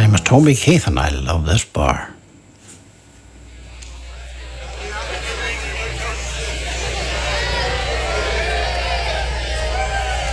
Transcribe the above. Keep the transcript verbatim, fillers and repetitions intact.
name is Toby Keith and I love this bar.